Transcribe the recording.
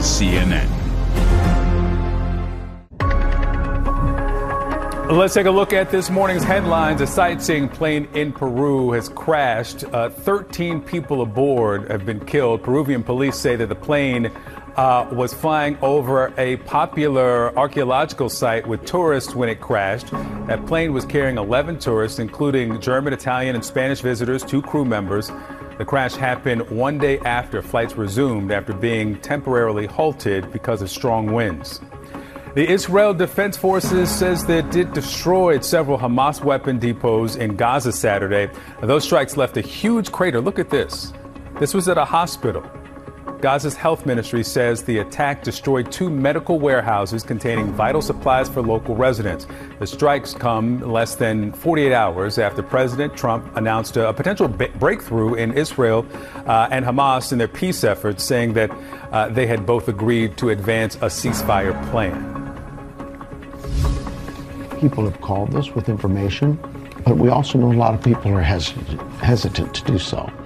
is CNN. Let's take a look at this morning's headlines. A sightseeing plane in Peru has crashed. 13 people aboard have been killed. Peruvian police say that the plane was flying over a popular archaeological site with tourists when it crashed. That plane was carrying 11 tourists, including German, Italian, and Spanish visitors, 2 crew members. The crash happened one day after flights resumed after being temporarily halted because of strong winds. The Israel Defense Forces says that it destroyed several Hamas weapon depots in Gaza Saturday. Those strikes left a huge crater. Look at this. This was at a hospital. Gaza's health ministry says the attack destroyed 2 medical warehouses containing vital supplies for local residents. The strikes come less than 48 hours after President Trump announced a potential breakthrough in Israel and Hamas in their peace efforts, saying that they had both agreed to advance a ceasefire plan. People have called us with information, but we also know a lot of people are hesitant to do so.